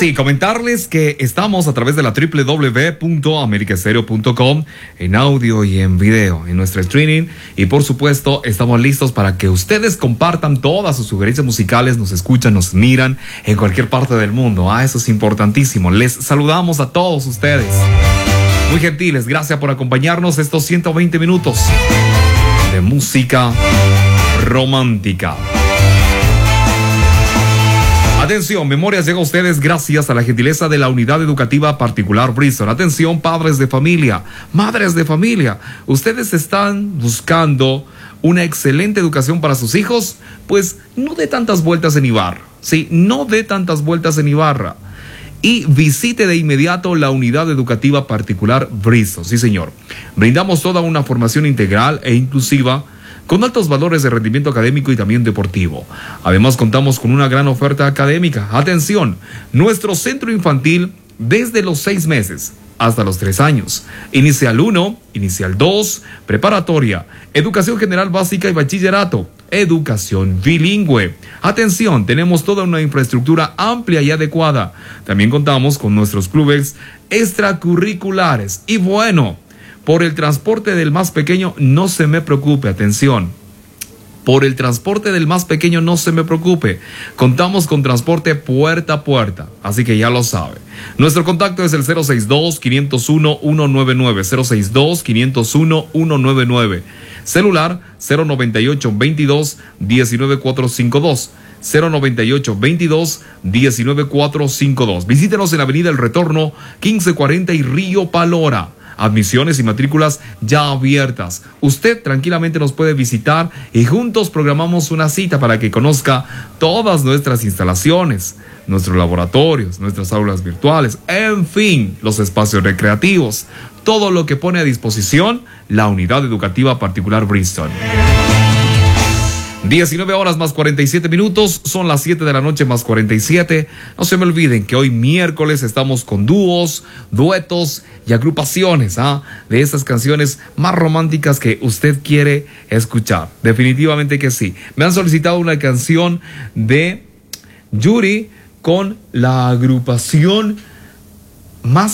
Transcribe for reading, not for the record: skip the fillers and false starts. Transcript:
Sí, comentarles que estamos a través de la www.americastereo.com en audio y en video, en nuestro streaming. Y por supuesto, estamos listos para que ustedes compartan todas sus sugerencias musicales, nos escuchan, nos miran en cualquier parte del mundo. Eso es importantísimo. Les saludamos a todos ustedes. Muy gentiles, gracias por acompañarnos estos 120 minutos de música romántica. Atención, Memorias llega a ustedes gracias a la gentileza de la Unidad Educativa Particular Bristol. Atención, padres de familia, madres de familia, ¿ustedes están buscando una excelente educación para sus hijos? Pues no dé tantas vueltas en Ibarra, sí, no dé tantas vueltas en Ibarra. Y visite de inmediato la Unidad Educativa Particular Bristol. Sí, señor. Brindamos toda una formación integral e inclusiva con altos valores de rendimiento académico y también deportivo. Además, contamos con una gran oferta académica. Atención, nuestro centro infantil desde los 6 meses hasta los 3 años. Inicial 1, Inicial 2, preparatoria, educación general básica y bachillerato, educación bilingüe. Atención, tenemos toda una infraestructura amplia y adecuada. También contamos con nuestros clubes extracurriculares. Y bueno, por el transporte del más pequeño no se me preocupe, atención. Por el transporte del más pequeño no se me preocupe. Contamos con transporte puerta a puerta, así que ya lo sabe. Nuestro contacto es el 062-501-199, 062-501-199. Celular 098-22-19452. 098-22-19452. Visítenos en la Avenida El Retorno, 1540 y Río Palora. Admisiones y matrículas ya abiertas. Usted tranquilamente nos puede visitar y juntos programamos una cita para que conozca todas nuestras instalaciones, nuestros laboratorios, nuestras aulas virtuales, en fin, los espacios recreativos, todo lo que pone a disposición la Unidad Educativa Particular Bristol. 19 horas más 47 minutos, son las 7 de la noche más 47. No se me olviden que hoy miércoles estamos con dúos, duetos y agrupaciones de esas canciones más románticas que usted quiere escuchar. Definitivamente que sí. Me han solicitado una canción de Yuri con la agrupación Más